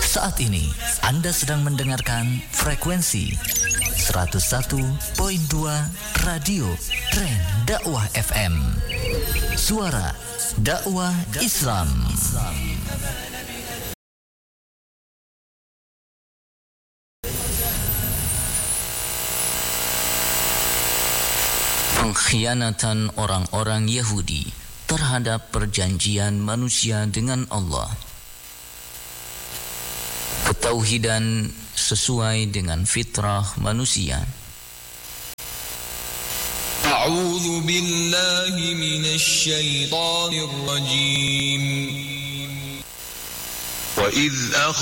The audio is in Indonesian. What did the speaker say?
Saat ini Anda sedang mendengarkan frekuensi 101.2 Radio Tren Dakwah FM. Suara dakwah Islam. Pengkhianatan orang-orang Yahudi terhadap perjanjian manusia dengan Allah. Ketauhidan sesuai dengan fitrah manusia. A'udzu billahi minasy syaithanir rajim. Wa idz